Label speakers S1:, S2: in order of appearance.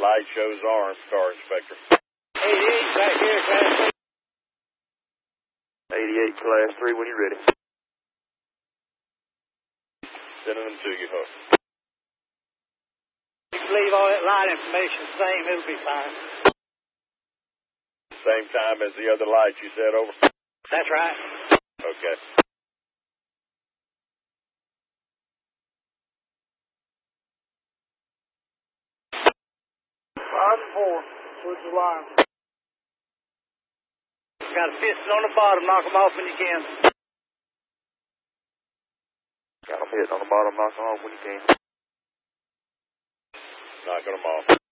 S1: Light shows orange, Car Inspector.
S2: 88 back here, Class
S3: 88 Class 3, when you're ready.
S1: Sending them to you, Hook.
S2: You can leave all that light information the same, it'll be fine.
S1: Same time as the other lights you said, over?
S2: That's right.
S1: Okay.
S2: Five and 4. Switch the line. Got a piston on the bottom. Knock them off when you can.
S3: Got them hit on the bottom, knock them off when you can.
S1: Knocking them off.